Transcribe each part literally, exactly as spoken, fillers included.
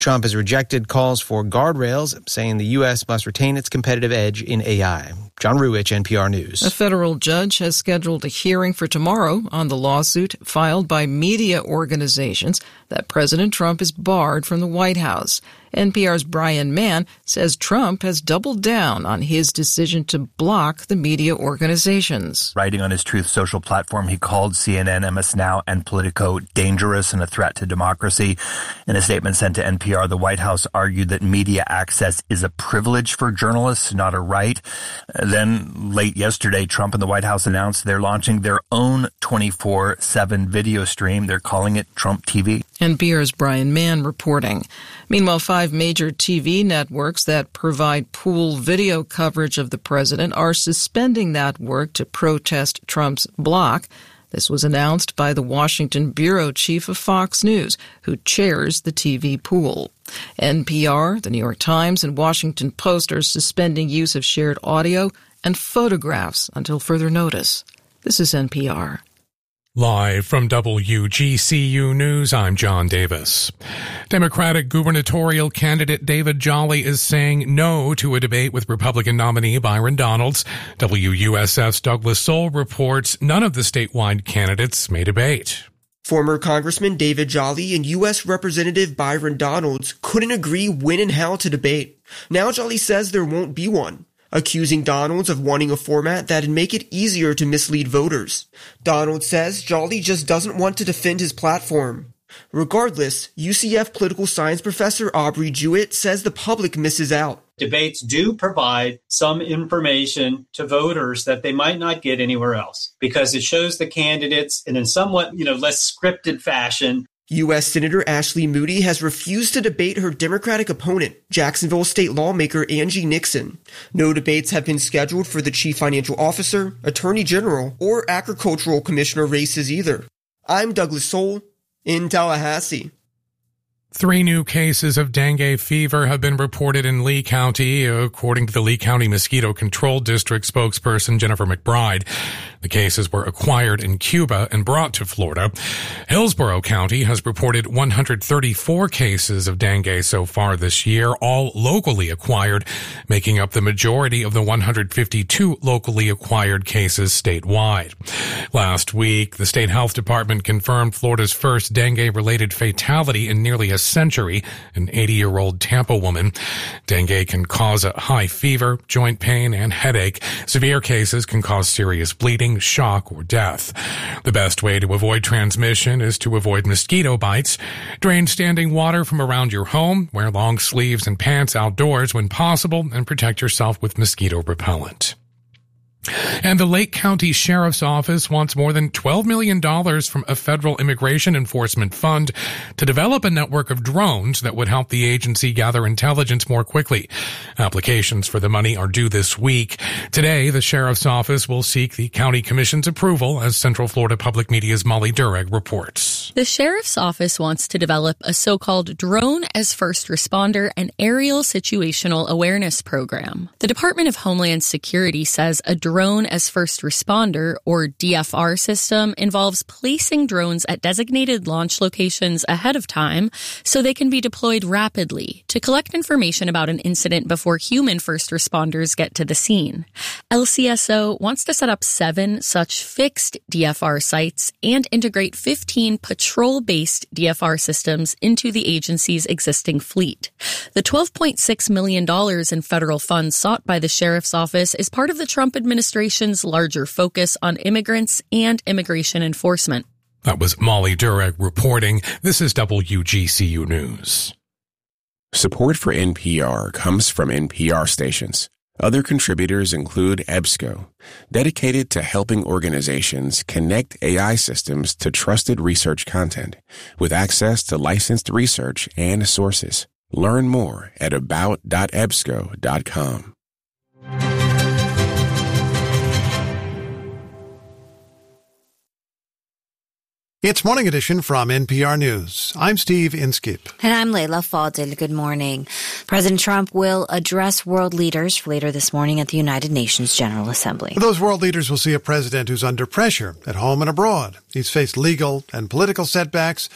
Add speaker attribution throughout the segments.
Speaker 1: Trump has rejected calls for guardrails, saying the U S must retain its competitive edge in A I. John Ruwitch, N P R News.
Speaker 2: A federal judge has scheduled a hearing for tomorrow on the lawsuit filed by media organizations that President Trump is barred from the White House. N P R's Brian Mann says Trump has doubled down on his decision to block the media organizations.
Speaker 3: Writing on his Truth Social platform, he called C N N, M S Now, and Politico dangerous and a threat to democracy. In a statement sent to N P R, the White House argued that media access is a privilege for journalists, not a right. Then, late yesterday, Trump and the White House announced they're launching their own twenty-four seven video stream. They're calling it Trump T V.
Speaker 2: N P R's Brian Mann reporting. Meanwhile, five major T V networks that provide pool video coverage of the president are suspending that work to protest Trump's block. This was announced by the Washington bureau chief of Fox News, who chairs the T V pool. N P R, the New York Times, and Washington Post are suspending use of shared audio and photographs until further notice. This is N P R.
Speaker 4: Live from W G C U News, I'm John Davis. Democratic gubernatorial candidate David Jolly is saying no to a debate with Republican nominee Byron Donalds. W U S F's Douglas Soul reports none of the statewide candidates may debate.
Speaker 5: Former Congressman David Jolly and U S Representative Byron Donalds couldn't agree when and how to debate. Now Jolly says there won't be one, accusing Donalds of wanting a format that'd make it easier to mislead voters. Donalds says Jolly just doesn't want to defend his platform. Regardless, U C F political science professor Aubrey Jewett says the public misses out.
Speaker 6: Debates do provide some information to voters that they might not get anywhere else because it shows the candidates in a somewhat, you know, less scripted fashion.
Speaker 5: U S Senator Ashley Moody has refused to debate her Democratic opponent, Jacksonville state lawmaker Angie Nixon. No debates have been scheduled for the chief financial officer, attorney general, or agricultural commissioner races either. I'm Douglas Soul in Tallahassee.
Speaker 4: Three new cases of dengue fever have been reported in Lee County, according to the Lee County Mosquito Control District spokesperson Jennifer McBride. The cases were acquired in Cuba and brought to Florida. Hillsborough County has reported one hundred thirty-four cases of dengue so far this year, all locally acquired, making up the majority of the one hundred fifty-two locally acquired cases statewide. Last week, the state health department confirmed Florida's first dengue-related fatality in nearly a century, an eighty-year-old Tampa woman. Dengue can cause a high fever, joint pain, and headache. Severe cases can cause serious bleeding, shock, or death. The best way to avoid transmission is to avoid mosquito bites. Drain standing water from around your home, wear long sleeves and pants outdoors when possible, and protect yourself with mosquito repellent. And the Lake County Sheriff's Office wants more than twelve million dollars from a federal immigration enforcement fund to develop a network of drones that would help the agency gather intelligence more quickly. Applications for the money are due this week. Today, the Sheriff's Office will seek the County Commission's approval, as Central Florida Public Media's Molly Durek reports.
Speaker 7: The Sheriff's Office wants to develop a so-called drone as first responder and aerial situational awareness program. The Department of Homeland Security says a drone as first responder, or D F R system, involves placing drones at designated launch locations ahead of time so they can be deployed rapidly to collect information about an incident before human first responders get to the scene. L C S O wants to set up seven such fixed D F R sites and integrate fifteen patrol-based D F R systems into the agency's existing fleet. The twelve point six million dollars in federal funds sought by the Sheriff's Office is part of the Trump administration administration's larger focus on immigrants and immigration enforcement.
Speaker 4: That was Molly Durek reporting. This is W G C U News.
Speaker 8: Support for N P R comes from N P R stations. Other contributors include EBSCO, dedicated to helping organizations connect A I systems to trusted research content with access to licensed research and sources. Learn more at about dot ebsco dot com.
Speaker 9: It's Morning Edition from N P R News. I'm Steve Inskip.
Speaker 10: And I'm Layla Fadil. Good morning. President Trump will address world leaders later this morning at the United Nations General Assembly.
Speaker 9: Those world leaders will see a president who's under pressure at home and abroad. He's faced legal and political setbacks,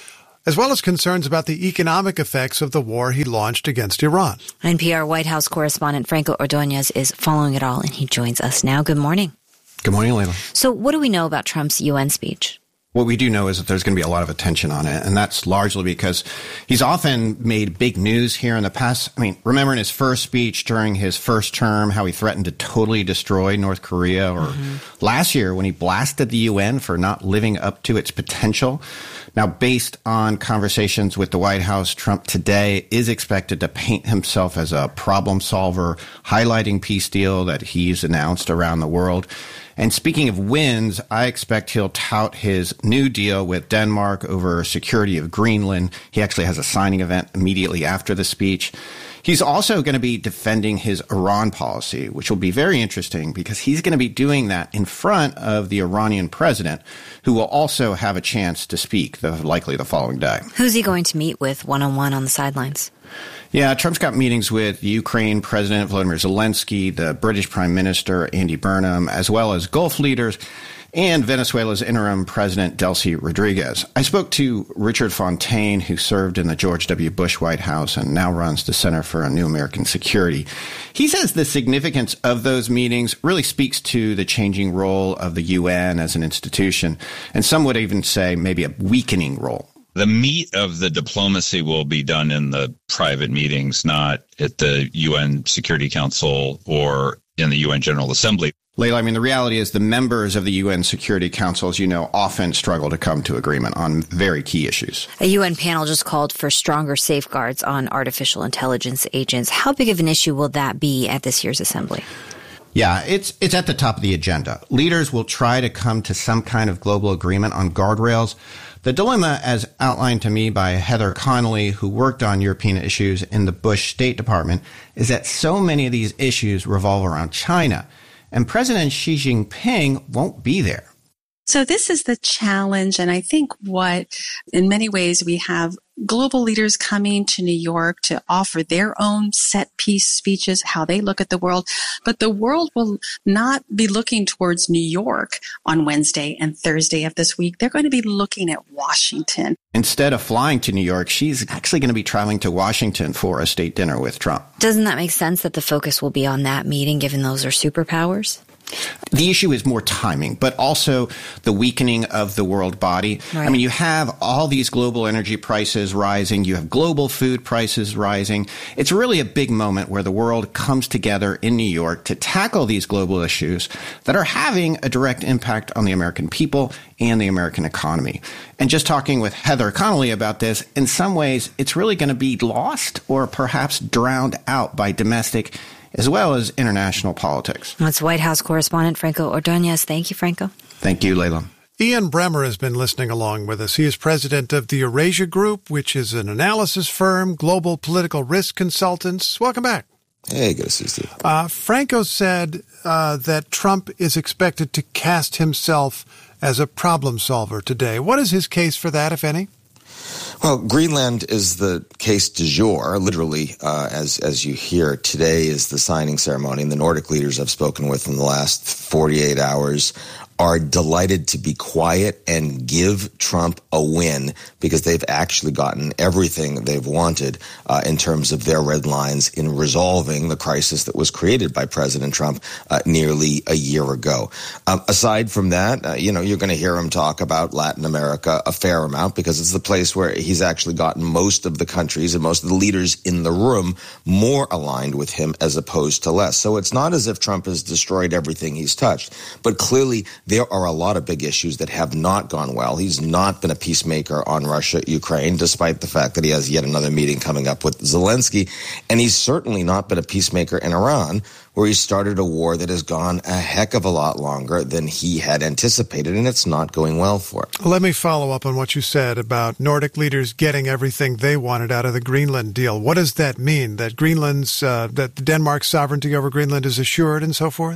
Speaker 9: as well as concerns about the economic effects of the war he launched against Iran.
Speaker 10: N P R White House correspondent Franco Ordonez is following it all, and he joins us now. Good morning.
Speaker 11: Good morning, Layla.
Speaker 10: So what do we know about Trump's U N speech?
Speaker 11: What we do know is that there's going to be a lot of attention on it, and that's largely because he's often made big news here in the past. I mean, remember in his first speech during his first term, how he threatened to totally destroy North Korea, or mm-hmm. last year when he blasted the U N for not living up to its potential. Now, based on conversations with the White House, Trump today is expected to paint himself as a problem solver, highlighting peace deal that he's announced around the world. And speaking of wins, I expect he'll tout his new deal with Denmark over security of Greenland. He actually has a signing event immediately after the speech. He's also going to be defending his Iran policy, which will be very interesting because he's going to be doing that in front of the Iranian president, who will also have a chance to speak, the, likely the following day.
Speaker 10: Who's he going to meet with one-on-one on the sidelines?
Speaker 11: Yeah, Trump's got meetings with Ukraine President Volodymyr Zelensky, the British Prime Minister Andy Burnham, as well as Gulf leaders, and Venezuela's interim president, Delcy Rodriguez. I spoke to Richard Fontaine, who served in the George W. Bush White House and now runs the Center for a New American Security. He says the significance of those meetings really speaks to the changing role of the U N as an institution, and some would even say maybe a weakening role.
Speaker 12: The meat of the diplomacy will be done in the private meetings, not at the U N Security Council or in the U N General Assembly.
Speaker 11: Layla, I mean, the reality is the members of the U N Security Council, as you know, often struggle to come to agreement on very key issues.
Speaker 10: A U N panel just called for stronger safeguards on artificial intelligence agents. How big of an issue will that be at this year's assembly?
Speaker 11: Yeah, it's it's at the top of the agenda. Leaders will try to come to some kind of global agreement on guardrails. The dilemma, as outlined to me by Heather Connolly, who worked on European issues in the Bush State Department, is that so many of these issues revolve around China, and President Xi Jinping won't be there.
Speaker 13: So this is the challenge, and I think what, in many ways, we have global leaders coming to New York to offer their own set-piece speeches, how they look at the world. But the world will not be looking towards New York on Wednesday and Thursday of this week. They're going to be looking at Washington. Instead
Speaker 11: of flying to New York, she's actually going to be traveling to Washington for a state dinner with Trump.
Speaker 10: Doesn't that make sense that the focus will be on that meeting, given those are superpowers?
Speaker 11: The issue is more timing, but also the weakening of the world body. Right. I mean, you have all these global energy prices rising. You have global food prices rising. It's really a big moment where the world comes together in New York to tackle these global issues that are having a direct impact on the American people and the American economy. And just talking with Heather Connolly about this, in some ways, it's really going to be lost or perhaps drowned out by domestic as well as international politics.
Speaker 10: That's White House correspondent Franco Ordonez. Thank you, Franco.
Speaker 11: Thank you, Layla.
Speaker 9: Ian Bremmer has been listening along with us. He is president of the Eurasia Group, which is an analysis firm, global political risk consultants. Welcome back.
Speaker 14: Hey, good to see you, Steve.
Speaker 9: Uh, Franco said uh, that Trump is expected to cast himself as a problem solver today. What is his case for that, if any?
Speaker 14: Well, Greenland is the case du jour, literally, uh, as as you hear. Today is the signing ceremony, and the Nordic leaders I've spoken with in the last forty-eight hours are delighted to be quiet and give Trump a win because they've actually gotten everything they've wanted uh, in terms of their red lines in resolving the crisis that was created by President Trump uh, nearly a year ago. Um, aside from that, uh, you know, you're going to hear him talk about Latin America a fair amount because it's the place where he's actually gotten most of the countries and most of the leaders in the room more aligned with him as opposed to less. So it's not as if Trump has destroyed everything he's touched, but clearly there are a lot of big issues that have not gone well. He's not been a peacemaker on Russia, Ukraine, despite the fact that he has yet another meeting coming up with Zelensky. And he's certainly not been a peacemaker in Iran, where he started a war that has gone a heck of a lot longer than he had anticipated, and it's not going well for him.
Speaker 9: Let me follow up on what you said about Nordic leaders getting everything they wanted out of the Greenland deal. What does that mean? That Greenland's, uh, that Denmark's sovereignty over Greenland is assured and so forth?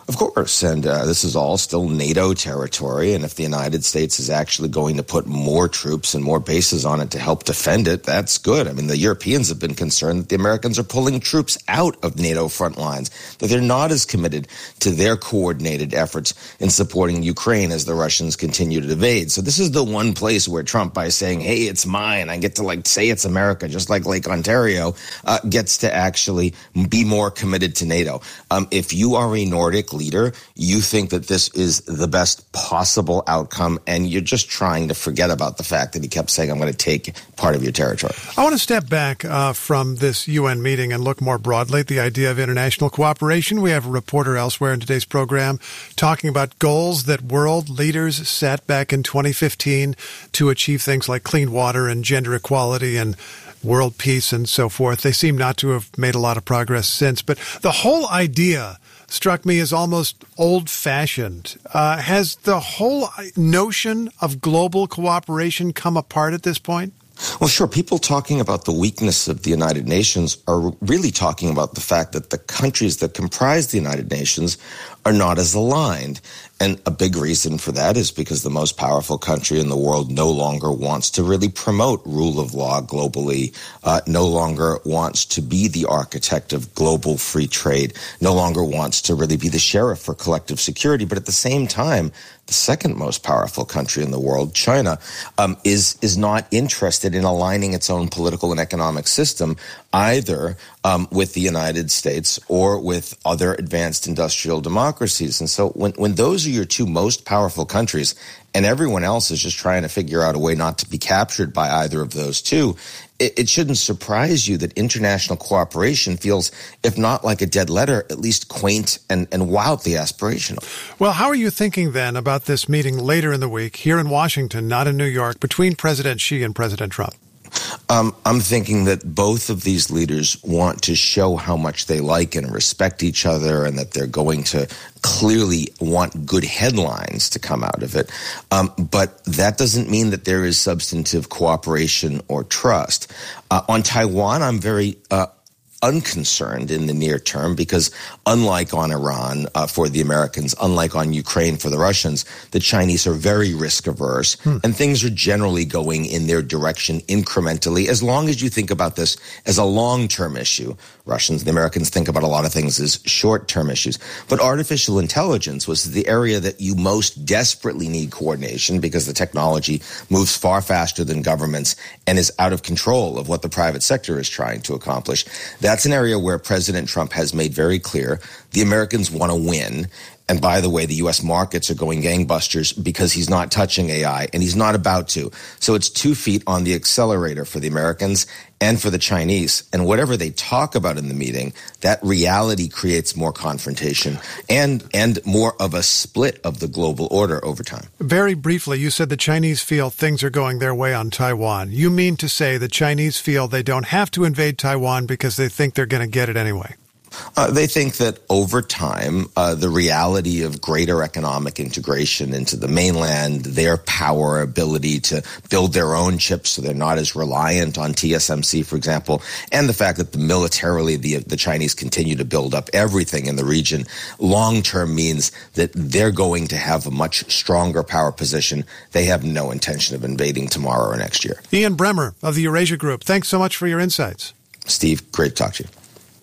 Speaker 14: Of course, and uh, this is all still NATO territory, and if the United States is actually going to put more troops and more bases on it to help defend it, that's good. I mean, the Europeans have been concerned that the Americans are pulling troops out of NATO front lines, that they're not as committed to their coordinated efforts in supporting Ukraine as the Russians continue to invade. So this is the one place where Trump, by saying, hey, it's mine, I get to like say it's America, just like Lake Ontario, uh, gets to actually be more committed to NATO. Um, if you are a Nordic leader, you think that this is the best possible outcome, and you're just trying to forget about the fact that he kept saying, I'm going to take part of your territory.
Speaker 9: I want to step back uh, from this U N meeting and look more broadly at the idea of international cooperation. We have a reporter elsewhere in today's program talking about goals that world leaders set back in twenty fifteen to achieve things like clean water and gender equality and world peace and so forth. They seem not to have made a lot of progress since, but the whole idea struck me as almost old-fashioned. Uh, has the whole notion of global cooperation come apart at this point?
Speaker 14: Well, sure. People talking about the weakness of the United Nations are really talking about the fact that the countries that comprise the United Nations are not as aligned. And a big reason for that is because the most powerful country in the world no longer wants to really promote rule of law globally, uh, no longer wants to be the architect of global free trade, no longer wants to really be the sheriff for collective security. But at the same time, the second most powerful country in the world, China, um, is is not interested in aligning its own political and economic system either um, with the United States or with other advanced industrial democracies. And so when, when those are your two most powerful countries and everyone else is just trying to figure out a way not to be captured by either of those two, it, it shouldn't surprise you that international cooperation feels, if not like a dead letter, at least quaint and, and wildly aspirational.
Speaker 9: Well, how are you thinking then about this meeting later in the week here in Washington, not in New York, between President Xi and President Trump?
Speaker 14: Um, I'm thinking that both of these leaders want to show how much they like and respect each other, and that they're going to clearly want good headlines to come out of it. Um, but that doesn't mean that there is substantive cooperation or trust. Uh, on Taiwan, I'm very uh, unconcerned in the near term because unlike on Iran uh, for the Americans, unlike on Ukraine for the Russians, the Chinese are very risk averse hmm. and things are generally going in their direction incrementally as long as you think about this as a long-term issue. Russians and the Americans think about a lot of things as short-term issues. But artificial intelligence was the area that you most desperately need coordination because the technology moves far faster than governments and is out of control of what the private sector is trying to accomplish. That's an area where President Trump has made very clear the Americans want to win. And by the way, the U S markets are going gangbusters because he's not touching A I, and he's not about to. So it's two feet on the accelerator for the Americans and for the Chinese. And whatever they talk about in the meeting, that reality creates more confrontation and and more of a split of the global order over time.
Speaker 9: Very briefly, you said the Chinese feel things are going their way on Taiwan. You mean to say the Chinese feel they don't have to invade Taiwan because they think they're going to get it anyway?
Speaker 14: Uh, they think that over time, uh, the reality of greater economic integration into the mainland, their power, ability to build their own chips so they're not as reliant on T S M C, for example, and the fact that the militarily the, the Chinese continue to build up everything in the region, long-term means that they're going to have a much stronger power position. They have no intention of invading tomorrow or next year.
Speaker 9: Ian Bremmer of the Eurasia Group, thanks so much for your insights.
Speaker 14: Steve, great to talk to you.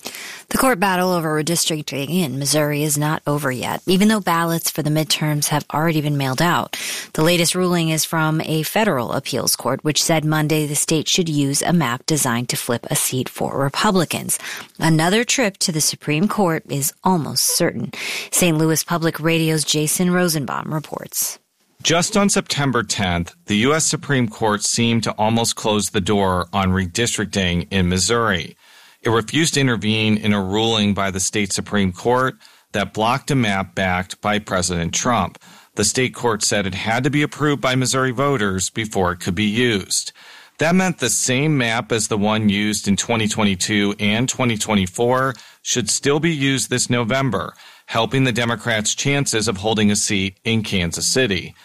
Speaker 10: The court battle over redistricting in Missouri is not over yet, even though ballots for the midterms have already been mailed out. The latest ruling is from a federal appeals court, which said Monday the state should use a map designed to flip a seat for Republicans. Another trip to the Supreme Court is almost certain. Saint Louis Public Radio's Jason Rosenbaum reports.
Speaker 15: Just on September tenth, the U S Supreme Court seemed to almost close the door on redistricting in Missouri. It refused to intervene in a ruling by the state Supreme Court that blocked a map backed by President Trump. The state court said it had to be approved by Missouri voters before it could be used. That meant the same map as the one used in twenty twenty-two and twenty twenty-four should still be used this November, helping the Democrats' chances of holding a seat in Kansas City.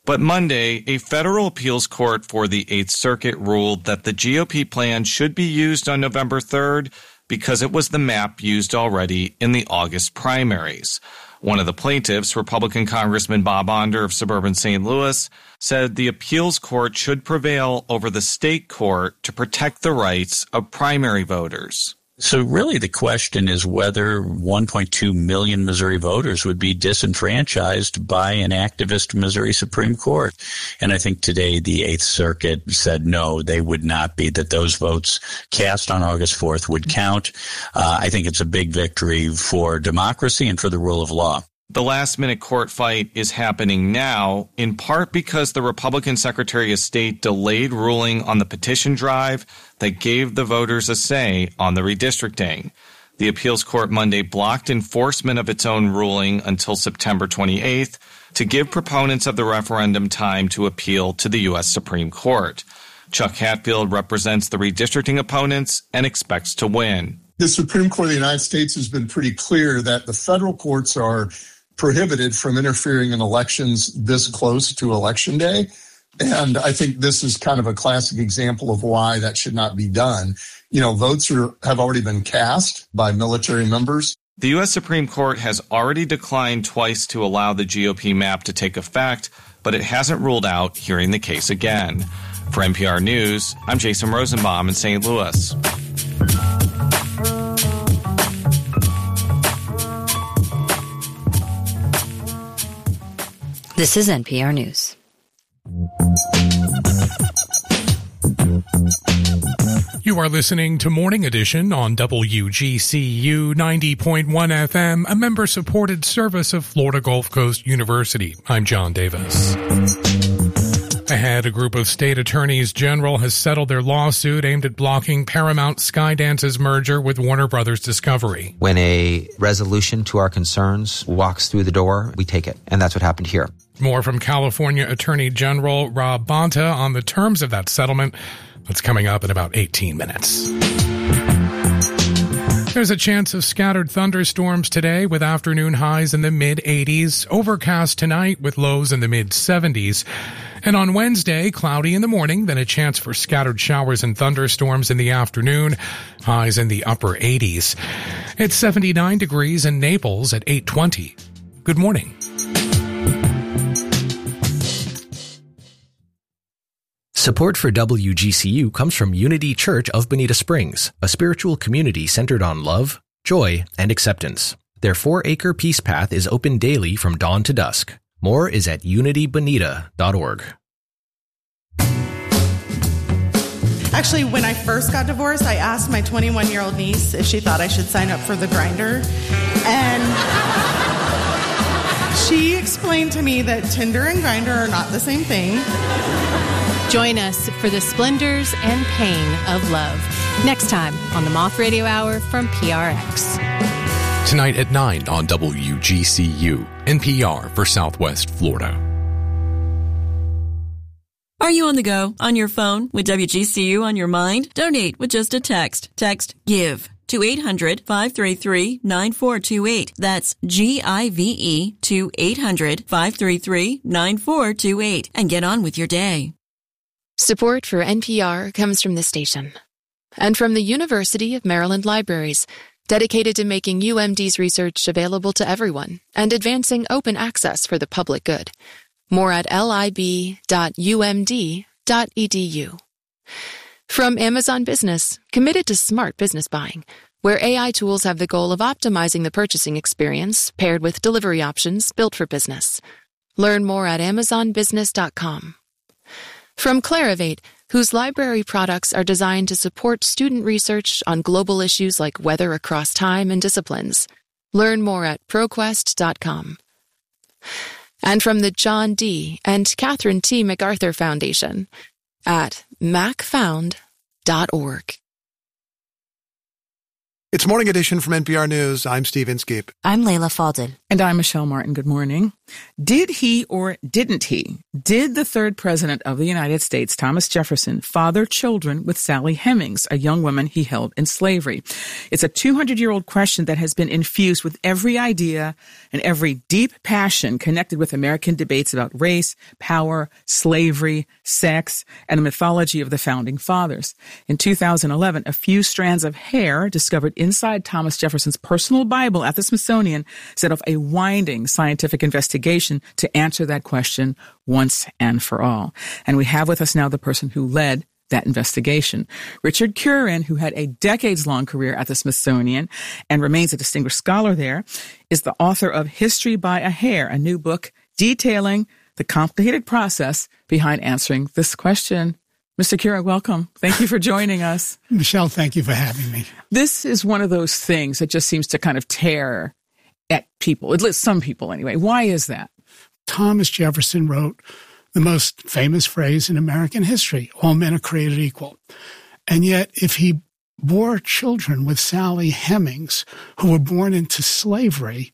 Speaker 15: But Monday, a federal appeals court for the Eighth Circuit ruled that the G O P plan should be used on November third because it was the map used already in the August primaries. One of the plaintiffs, Republican Congressman Bob Onder of suburban Saint Louis, said the appeals court should prevail over the state court to protect the rights of primary voters.
Speaker 16: So really the question is whether one point two million Missouri voters would be disenfranchised by an activist Missouri Supreme Court. And I think today the Eighth Circuit said no, they would not be, that those votes cast on August fourth would count. Uh, I think it's a big victory for democracy and for the rule of law.
Speaker 15: The last-minute court fight is happening now, in part because the Republican Secretary of State delayed ruling on the petition drive that gave the voters a say on the redistricting. The appeals court Monday blocked enforcement of its own ruling until September twenty-eighth to give proponents of the referendum time to appeal to the U S Supreme Court. Chuck Hatfield represents the redistricting opponents and expects to win.
Speaker 17: The Supreme Court of the United States has been pretty clear that the federal courts are prohibited from interfering in elections this close to Election Day. And I think this is kind of a classic example of why that should not be done. You know, votes are, have already been cast by military members.
Speaker 15: The U S Supreme Court has already declined twice to allow the G O P map to take effect, but it hasn't ruled out hearing the case again. For N P R News, I'm Jason Rosenbaum in Saint Louis.
Speaker 10: This is N P R News.
Speaker 4: You are listening to Morning Edition on W G C U ninety point one F M, a member-supported service of Florida Gulf Coast University. I'm John Davis. Ahead, a group of state attorneys general has settled their lawsuit aimed at blocking Paramount Skydance's merger with Warner Brothers Discovery.
Speaker 18: When a resolution to our concerns walks through the door, we take it. And that's what happened here.
Speaker 4: More from California Attorney General Rob Bonta on the terms of that settlement. That's coming up in about eighteen minutes. There's a chance of scattered thunderstorms today with afternoon highs in the mid-eighties. Overcast tonight with lows in the mid-seventies. And on Wednesday, cloudy in the morning, then a chance for scattered showers and thunderstorms in the afternoon. Highs in the upper eighties. It's seventy-nine degrees in Naples at eight twenty. Good morning.
Speaker 1: Support for W G C U comes from Unity Church of Bonita Springs, a spiritual community centered on love, joy, and acceptance. Their four-acre peace path is open daily from dawn to dusk. More is at unity bonita dot org.
Speaker 19: Actually, when I first got divorced, I asked my twenty-one-year-old niece if she thought I should sign up for the Grindr. And she explained to me that Tinder and Grindr are not the same thing.
Speaker 20: Join us for the splendors and pain of love. Next time on the Moth Radio Hour from P R X.
Speaker 21: Tonight at nine on W G C U, N P R for Southwest Florida.
Speaker 22: Are you on the go, on your phone, with W G C U on your mind? Donate with just a text. Text GIVE to eight hundred, five three three, nine four two eight. That's G I V E to eight hundred, five three three, nine four two eight. And get on with your day.
Speaker 23: Support for N P R comes from this station and from the University of Maryland Libraries, dedicated to making U M D's research available to everyone and advancing open access for the public good. More at lib dot u m d dot e d u. From Amazon Business, committed to smart business buying, where A I tools have the goal of optimizing the purchasing experience paired with delivery options built for business. Learn more at amazon business dot com. From Clarivate, whose library products are designed to support student research on global issues like weather across time and disciplines. Learn more at proquest dot com. And from the John D. and Catherine T. MacArthur Foundation at mac found dot org.
Speaker 9: It's Morning Edition from N P R News. I'm Steve Inskeep.
Speaker 10: I'm Layla Falded.
Speaker 2: And I'm Michelle Martin. Good morning. Did he or didn't he? Did the third president of the United States, Thomas Jefferson, father children with Sally Hemings, a young woman he held in slavery? It's a two hundred year old question that has been infused with every idea and every deep passion connected with American debates about race, power, slavery, sex, and the mythology of the founding fathers. In two thousand eleven, a few strands of hair discovered inside Thomas Jefferson's personal Bible at the Smithsonian set off a winding scientific investigation to answer that question once and for all. And we have with us now the person who led that investigation. Richard Curran, who had a decades-long career at the Smithsonian and remains a distinguished scholar there, is the author of History by a Hair, a new book detailing the complicated process behind answering this question. Mister Curran, welcome. Thank you for joining us.
Speaker 3: Michelle, thank you for having me.
Speaker 2: This is one of those things that just seems to kind of tear at people, at least some people anyway. Why is that?
Speaker 3: Thomas Jefferson wrote the most famous phrase in American history, all men are created equal. And yet, if he bore children with Sally Hemings, who were born into slavery,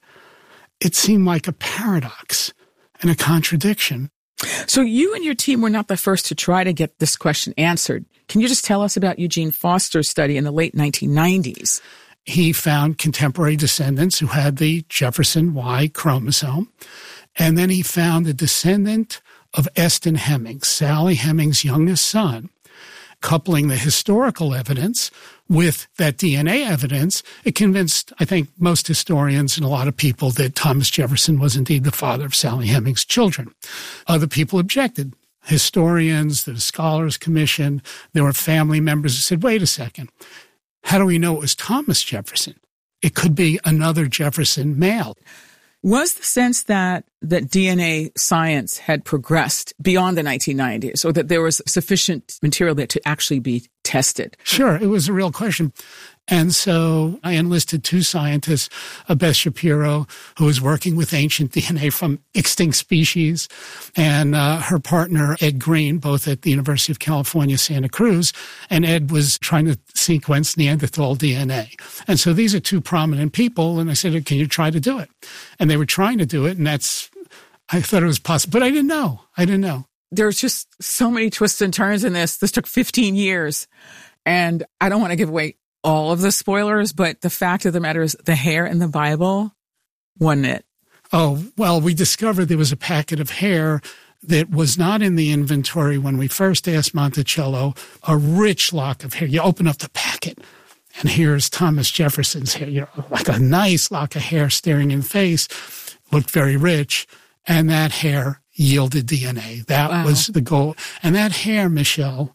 Speaker 3: it seemed like a paradox and a contradiction.
Speaker 2: So you and your team were not the first to try to get this question answered. Can you just tell us about Eugene Foster's study in the late nineteen nineties?
Speaker 3: He found contemporary descendants who had the Jefferson Y chromosome. And then he found a descendant of Eston Hemings, Sally Hemings' youngest son, coupling the historical evidence with that D N A evidence. It convinced, I think, most historians and a lot of people that Thomas Jefferson was indeed the father of Sally Hemings' children. Other people objected. Historians, the Scholars Commission, there were family members who said, wait a second, how do we know it was Thomas Jefferson? It could be another Jefferson male.
Speaker 2: Was the sense that, that D N A science had progressed beyond the nineteen nineties, or that there was sufficient material there to actually be tested?
Speaker 3: Sure, it was a real question. And so I enlisted two scientists, Beth Shapiro, who was working with ancient D N A from extinct species, and uh, her partner, Ed Green, both at the University of California, Santa Cruz. And Ed was trying to sequence Neanderthal D N A. And so these are two prominent people. And I said, can you try to do it? And they were trying to do it. And that's, I thought it was possible. But I didn't know. I didn't know.
Speaker 2: There's just so many twists and turns in this. This took fifteen years. And I don't want to give away all of the spoilers, but the fact of the matter is the hair in the Bible, wasn't it?
Speaker 3: Oh, well, we discovered there was a packet of hair that was not in the inventory when we first asked Monticello, a rich lock of hair. You open up the packet, and here's Thomas Jefferson's hair, you know, like a nice lock of hair staring in the face, looked very rich, and that hair yielded D N A. That wow. was the goal. And that hair, Michelle,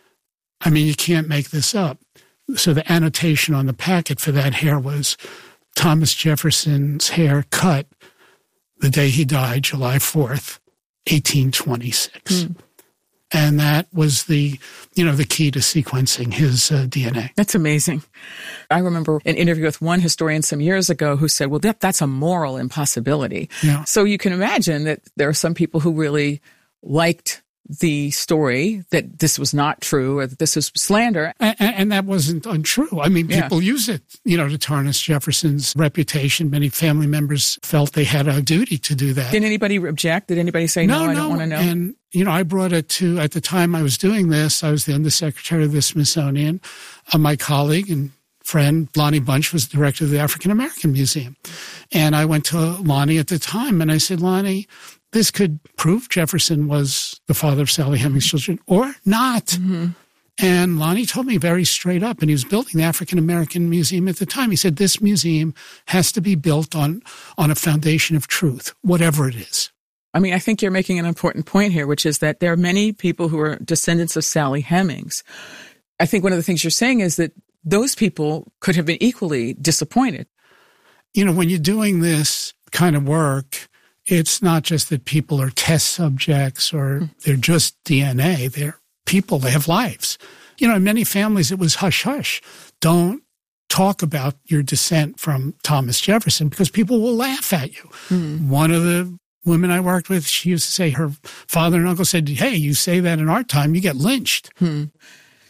Speaker 3: I mean, you can't make this up. So the annotation on the packet for that hair was Thomas Jefferson's hair cut the day he died, July fourth, eighteen twenty-six. Mm. And that was the, you know, the key to sequencing his uh, D N A.
Speaker 2: That's amazing. I remember an interview with one historian some years ago who said, well, that, that's a moral impossibility.
Speaker 3: Yeah.
Speaker 2: So you can imagine that there are some people who really liked the story that this was not true or that this was slander.
Speaker 3: And, and that wasn't untrue. I mean, people yeah. use it, you know, to tarnish Jefferson's reputation. Many family members felt they had a duty to do that.
Speaker 2: Did anybody object? Did anybody say, no, no I don't want to know?
Speaker 3: And, you know, I brought it to, at the time I was doing this, I was the undersecretary of the Smithsonian. Uh, my colleague and friend, Lonnie Bunch, was the director of the African American Museum. And I went to Lonnie at the time and I said, Lonnie, this could prove Jefferson was the father of Sally Hemings' children or not.
Speaker 2: Mm-hmm.
Speaker 3: And Lonnie told me very straight up, and he was building the African American Museum at the time. He said, this museum has to be built on, on a foundation of truth, whatever it is.
Speaker 2: I mean, I think you're making an important point here, which is that there are many people who are descendants of Sally Hemings. I think one of the things you're saying is that those people could have been equally disappointed.
Speaker 3: You know, when you're doing this kind of work, it's not just that people are test subjects or they're just D N A. They're people. They have lives. You know, in many families, it was hush-hush. Don't talk about your descent from Thomas Jefferson because people will laugh at you.
Speaker 2: Mm.
Speaker 3: One of the women I worked with, she used to say her father and uncle said, hey, you say that in our time, you get lynched.
Speaker 2: Hmm.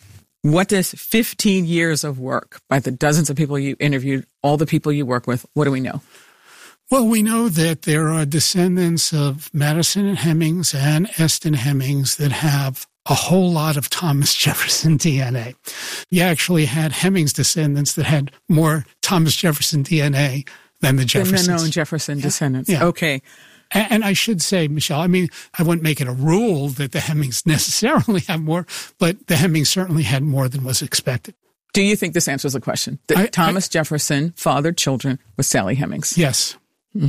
Speaker 2: What does fifteen years of work by the dozens of people you interviewed, all the people you work with, what do we know?
Speaker 3: Well, we know that there are descendants of Madison and Hemings and Eston Hemings that have a whole lot of Thomas Jefferson D N A. You actually had Hemings descendants that had more Thomas Jefferson D N A than the Jeffersons.
Speaker 2: Than the known Jefferson
Speaker 3: yeah.
Speaker 2: descendants.
Speaker 3: Yeah.
Speaker 2: Okay.
Speaker 3: And, and I should say, Michelle, I mean, I wouldn't make it a rule that the Hemings necessarily have more, but the Hemings certainly had more than was expected.
Speaker 2: Do you think this answers the question? That
Speaker 3: I,
Speaker 2: Thomas
Speaker 3: I,
Speaker 2: Jefferson fathered children with Sally Hemings?
Speaker 3: Yes. Hmm.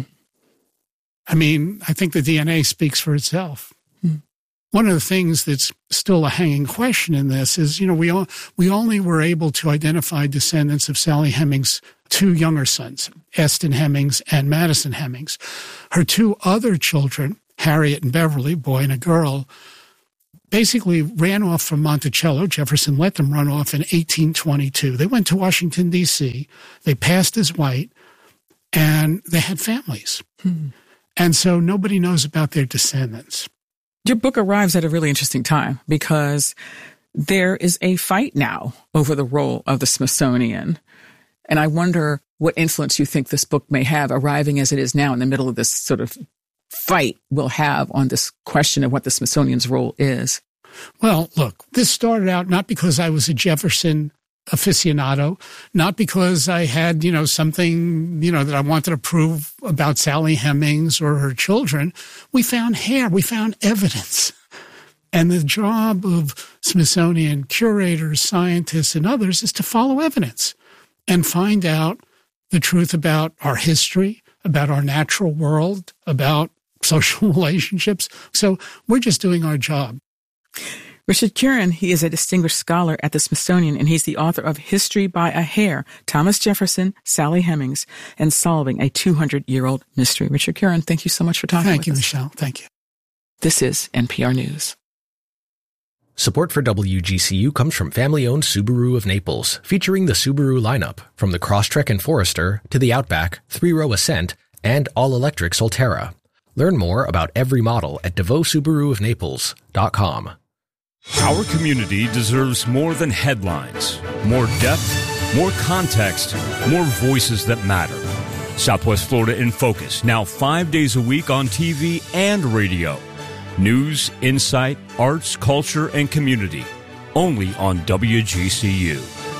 Speaker 3: I mean, I think the D N A speaks for itself. Hmm. One of the things that's still a hanging question in this is, you know, we all, we only were able to identify descendants of Sally Hemings' two younger sons, Eston Hemings and Madison Hemings. Her two other children, Harriet and Beverly, boy and a girl, basically ran off from Monticello. Jefferson let them run off in eighteen twenty-two. They went to Washington, D C. They passed as white, and they had families. Hmm. And so nobody knows about their descendants.
Speaker 2: Your book arrives at a really interesting time because there is a fight now over the role of the Smithsonian. And I wonder what influence you think this book may have, arriving as it is now in the middle of this sort of fight will have on this question of what the Smithsonian's role is.
Speaker 3: Well, look, this started out not because I was a Jefferson aficionado, not because I had, you know, something, you know, that I wanted to prove about Sally Hemings or her children. We found hair. We found evidence. And the job of Smithsonian curators, scientists, and others is to follow evidence and find out the truth about our history, about our natural world, about social relationships. So we're just doing our job.
Speaker 2: Richard Curran, he is a distinguished scholar at the Smithsonian, and he's the author of History by a Hair, Thomas Jefferson, Sally Hemings, and Solving a two hundred year old Mystery. Richard Curran, thank you so much for talking
Speaker 3: thank
Speaker 2: with
Speaker 3: you,
Speaker 2: us.
Speaker 3: Michelle. Thank you.
Speaker 2: This is N P R News.
Speaker 1: Support for W G C U comes from family-owned Subaru of Naples, featuring the Subaru lineup, from the Crosstrek and Forester to the Outback, three-row Ascent, and all-electric Solterra. Learn more about every model at devo subaru of naples dot com.
Speaker 5: Our community deserves more than headlines, more depth, more context, more voices that matter. Southwest Florida in Focus, now five days a week on T V and radio. News, insight, arts, culture, and community. Only on W G C U.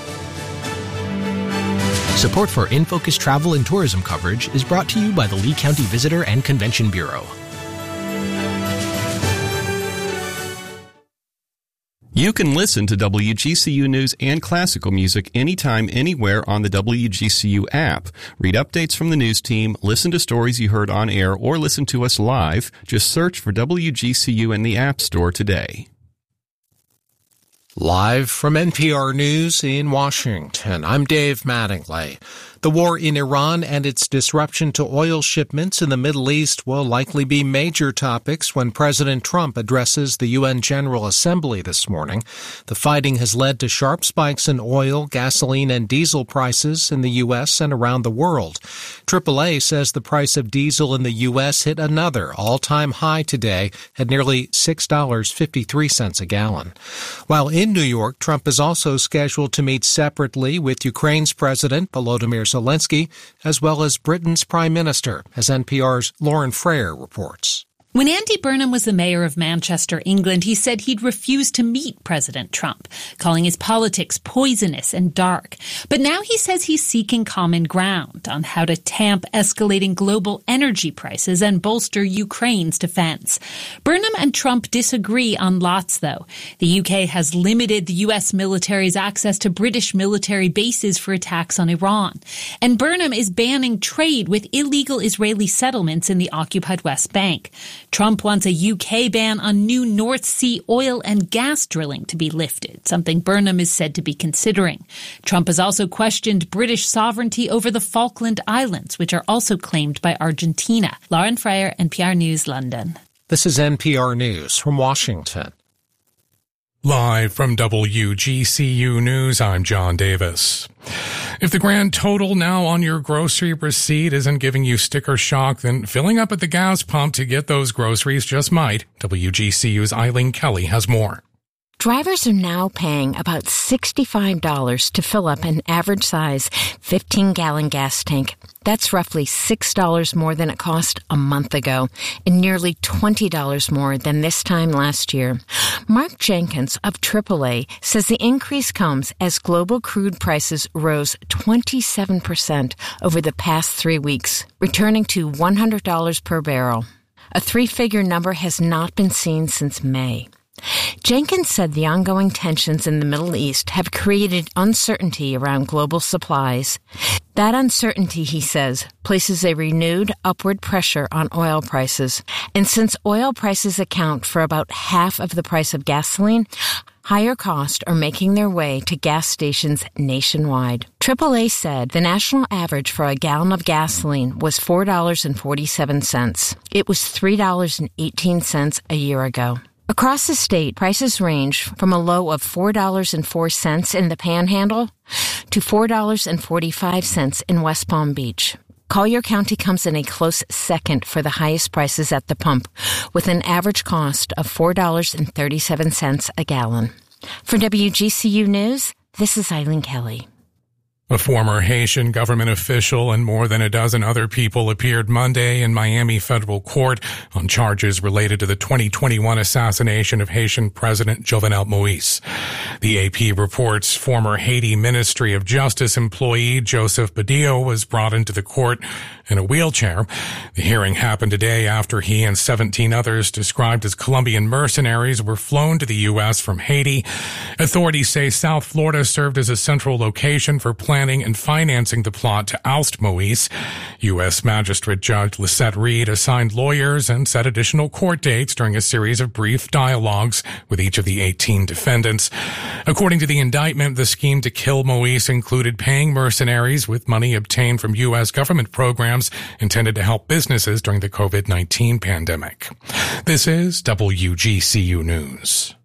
Speaker 1: Support for In Focus travel and tourism coverage is brought to you by the Lee County Visitor and Convention Bureau.
Speaker 6: You can listen to W G C U News and classical music anytime, anywhere on the W G C U app. Read updates from the news team, listen to stories you heard on air, or listen to us live. Just search for W G C U in the App Store today.
Speaker 7: Live from N P R News in Washington, I'm Dave Mattingly. The war in Iran and its disruption to oil shipments in the Middle East will likely be major topics when President Trump addresses the U N General Assembly this morning. The fighting has led to sharp spikes in oil, gasoline, and diesel prices in the U S and around the world. triple A says the price of diesel in the U S hit another all-time high today at nearly six dollars and fifty-three cents a gallon. While in New York, Trump is also scheduled to meet separately with Ukraine's President Volodymyr Zelensky, as well as Britain's Prime Minister, as N P R's Lauren Frayer reports.
Speaker 24: When Andy Burnham was the mayor of Manchester, England, he said he'd refuse to meet President Trump, calling his politics poisonous and dark. But now he says he's seeking common ground on how to tamp escalating global energy prices and bolster Ukraine's defense. Burnham and Trump disagree on lots, though. The U K has limited the U S military's access to British military bases for attacks on Iran. And Burnham is banning trade with illegal Israeli settlements in the occupied West Bank. Trump wants a U K ban on new North Sea oil and gas drilling to be lifted, something Burnham is said to be considering. Trump has also questioned British sovereignty over the Falkland Islands, which are also claimed by Argentina. Lauren Frayer, N P R News, London.
Speaker 7: This is N P R News from Washington.
Speaker 4: Live from W G C U News, I'm John Davis. If the grand total now on your grocery receipt isn't giving you sticker shock, then filling up at the gas pump to get those groceries just might. W G C U's Eileen Kelly has more.
Speaker 8: Drivers are now paying about sixty-five dollars to fill up an average-size fifteen-gallon gas tank. That's roughly six dollars more than it cost a month ago, and nearly twenty dollars more than this time last year. Mark Jenkins of triple A says the increase comes as global crude prices rose twenty-seven percent over the past three weeks, returning to one hundred dollars per barrel. A three-figure number has not been seen since May. Jenkins said the ongoing tensions in the Middle East have created uncertainty around global supplies. That uncertainty, he says, places a renewed upward pressure on oil prices. And since oil prices account for about half of the price of gasoline, higher costs are making their way to gas stations nationwide. triple A said the national average for a gallon of gasoline was four dollars and forty-seven cents. It was three dollars and eighteen cents a year ago. Across the state, prices range from a low of four dollars and four cents in the Panhandle to four dollars and forty-five cents in West Palm Beach. Collier County comes in a close second for the highest prices at the pump, with an average cost of four dollars and thirty-seven cents a gallon. For W G C U News, this is Eileen Kelly.
Speaker 4: A former Haitian government official and more than a dozen other people appeared Monday in Miami federal court on charges related to the twenty twenty-one assassination of Haitian President Jovenel Moïse. The A P reports former Haiti Ministry of Justice employee Joseph Badillo was brought into the court in a wheelchair. The hearing happened today after he and seventeen others described as Colombian mercenaries were flown to the U S from Haiti. Authorities say South Florida served as a central location for planning and financing the plot to oust Moïse. U S Magistrate Judge Lisette Reed assigned lawyers and set additional court dates during a series of brief dialogues with each of the eighteen defendants. According to the indictment, the scheme to kill Moïse included paying mercenaries with money obtained from U S government programs intended to help businesses during the COVID nineteen pandemic. This is W G C U News.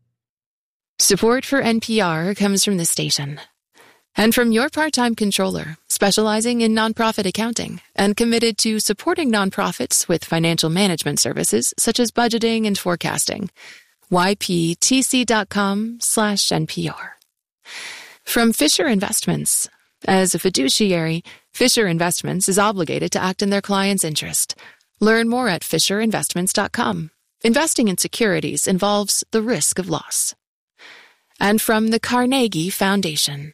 Speaker 23: Support for N P R comes from this station. And from your part-time controller, specializing in nonprofit accounting and committed to supporting nonprofits with financial management services such as budgeting and forecasting. Y P T C dot com slash N P R. From Fisher Investments. As a fiduciary, Fisher Investments is obligated to act in their client's interest. Learn more at Fisher Investments dot com. Investing in securities involves the risk of loss. And from the Carnegie Foundation.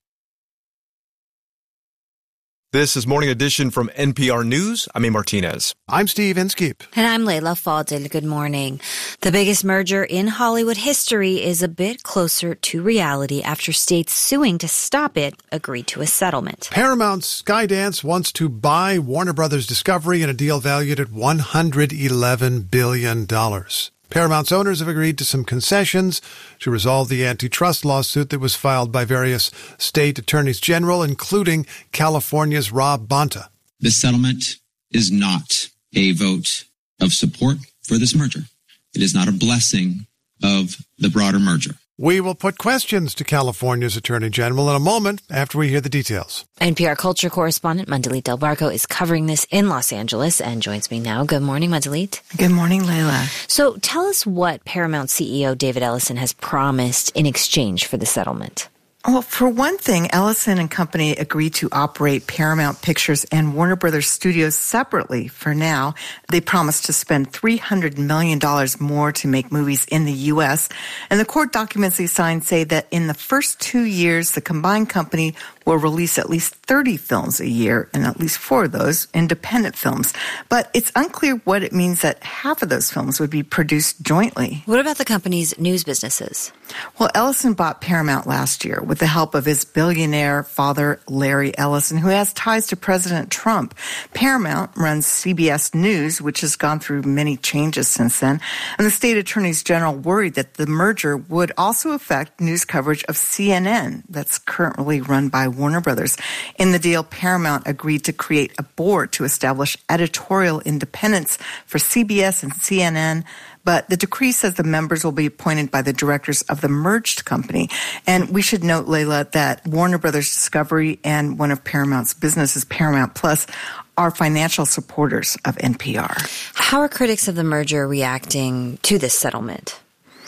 Speaker 11: This is Morning Edition from N P R News. I'm A. Martinez.
Speaker 9: I'm Steve Inskeep.
Speaker 10: And I'm Layla Fadil. Good morning. The biggest merger in Hollywood history is a bit closer to reality after states suing to stop it agreed to a settlement.
Speaker 9: Paramount's Skydance wants to buy Warner Brothers Discovery in a deal valued at one hundred eleven billion dollars. Paramount's owners have agreed to some concessions to resolve the antitrust lawsuit that was filed by various state attorneys general, including California's Rob Bonta.
Speaker 12: This settlement is not a vote of support for this merger. It is not a blessing of the broader merger.
Speaker 9: We will put questions to California's Attorney General in a moment after we hear the details.
Speaker 10: N P R culture correspondent Mandalit Del Barco is covering this in Los Angeles and joins me now. Good morning, Mandalit.
Speaker 13: Good morning, Layla.
Speaker 10: So tell us what Paramount C E O David Ellison has promised in exchange for the settlement.
Speaker 13: Well, for one thing, Ellison and Company agreed to operate Paramount Pictures and Warner Brothers Studios separately for now. They promised to spend three hundred million dollars more to make movies in the U S. And the court documents they signed say that in the first two years, the combined company will release at least thirty films a year, and at least four of those independent films. But it's unclear what it means that half of those films would be produced jointly.
Speaker 10: What about the company's news businesses?
Speaker 13: Well, Ellison bought Paramount last year with the help of his billionaire father, Larry Ellison, who has ties to President Trump. Paramount runs C B S News, which has gone through many changes since then. And the state attorneys general worried that the merger would also affect news coverage of C N N, that's currently run by Warner Brothers. In the deal, Paramount agreed to create a board to establish editorial independence for C B S and C N N. But the decree says the members will be appointed by the directors of the merged company. And we should note, Layla, that Warner Brothers Discovery and one of Paramount's businesses, Paramount Plus, are financial supporters of N P R.
Speaker 10: How are critics of the merger reacting to this settlement?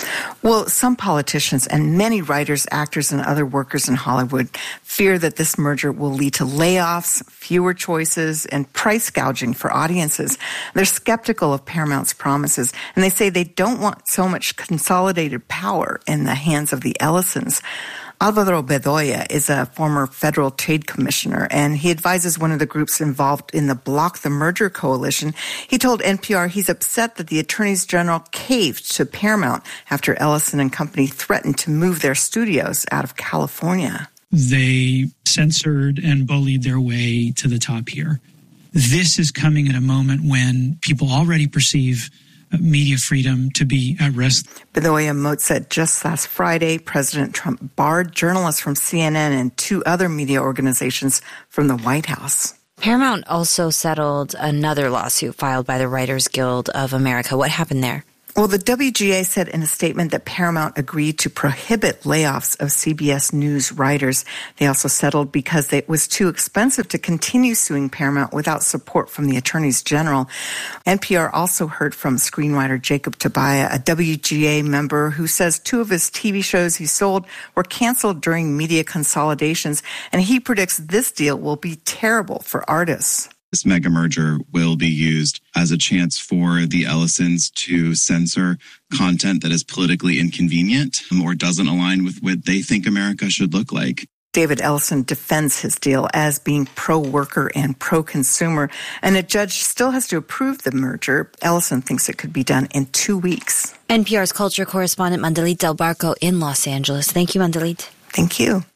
Speaker 13: Well, some politicians and many writers, actors, and other workers in Hollywood fear that this merger will lead to layoffs, fewer choices, and price gouging for audiences. They're skeptical of Paramount's promises, and they say they don't want so much consolidated power in the hands of the Ellisons. Alvaro Bedoya is a former federal trade commissioner, and he advises one of the groups involved in the Block the Merger coalition. He told N P R he's upset that the attorneys general caved to Paramount after Ellison and company threatened to move their studios out of California.
Speaker 14: They censored and bullied their way to the top here. This is coming at a moment when people already perceive media freedom to be at risk.
Speaker 13: Bedoya Moat said just last Friday, President Trump barred journalists from C N N and two other media organizations from the White House.
Speaker 10: Paramount also settled another lawsuit filed by the Writers Guild of America. What happened there?
Speaker 13: Well, the W G A said in a statement that Paramount agreed to prohibit layoffs of C B S News writers. They also settled because it was too expensive to continue suing Paramount without support from the attorneys general. N P R also heard from screenwriter Jacob Tobiah, a W G A member who says two of his T V shows he sold were canceled during media consolidations, and he predicts this deal will be terrible for artists.
Speaker 15: This mega merger will be used as a chance for the Ellisons to censor content that is politically inconvenient or doesn't align with what they think America should look like.
Speaker 13: David Ellison defends his deal as being pro-worker and pro-consumer, and a judge still has to approve the merger. Ellison thinks it could be done in two weeks.
Speaker 10: N P R's culture correspondent Mandalit Del Barco in Los Angeles. Thank you, Mandalit.
Speaker 13: Thank you.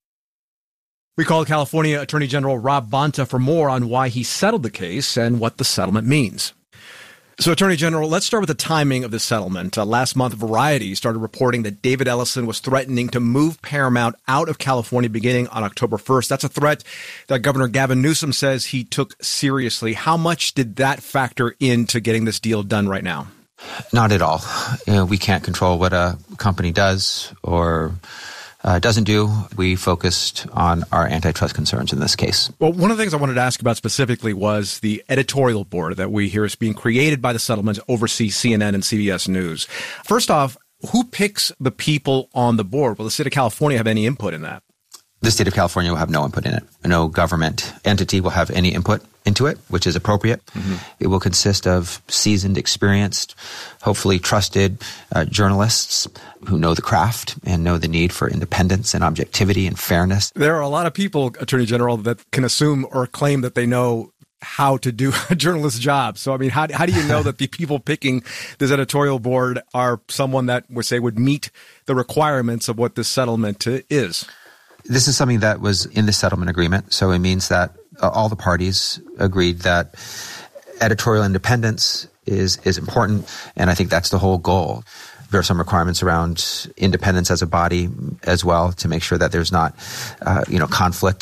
Speaker 16: We called California Attorney General Rob Bonta for more on why he settled the case and what the settlement means. So, Attorney General, let's start with the timing of the settlement. Uh, last month, Variety started reporting that David Ellison was threatening to move Paramount out of California beginning on October first. That's a threat that Governor Gavin Newsom says he took seriously. How much did that factor into getting this deal done right now?
Speaker 18: Not at all. You know, we can't control what a company does or Uh, doesn't do. We focused on our antitrust concerns in this case.
Speaker 16: Well, one of the things I wanted to ask about specifically was the editorial board that we hear is being created by the settlement to oversee C N N and C B S News. First off, who picks the people on the board? Will the state of California have any input in that?
Speaker 18: The state of California will have no input in it. No government entity will have any input into it, which is appropriate. Mm-hmm. It will consist of seasoned, experienced, hopefully trusted uh, journalists who know the craft and know the need for independence and objectivity and fairness.
Speaker 16: There are a lot of people, Attorney General, that can assume or claim that they know how to do a journalist's job. So, I mean, how, how do you know that the people picking this editorial board are someone that would say would meet the requirements of what this settlement is?
Speaker 18: This is something that was in the settlement agreement. So it means that uh, all the parties agreed that editorial independence is, is important. And I think that's the whole goal. There are some requirements around independence as a body as well to make sure that there's not, uh, you know, conflict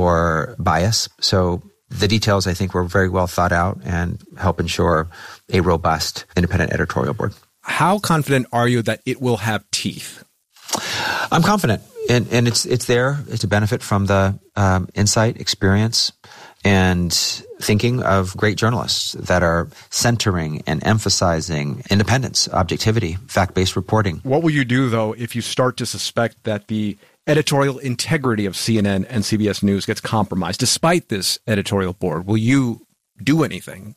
Speaker 18: or bias. So the details, I think, were very well thought out and help ensure a robust independent editorial board.
Speaker 16: How confident are you that it will have teeth?
Speaker 18: I'm confident. And, and it's it's there to benefit from the um, insight, experience, and thinking of great journalists that are centering and emphasizing independence, objectivity, fact-based reporting.
Speaker 16: What will you do, though, if you start to suspect that the editorial integrity of C N N and C B S News gets compromised, despite this editorial board? Will you do anything?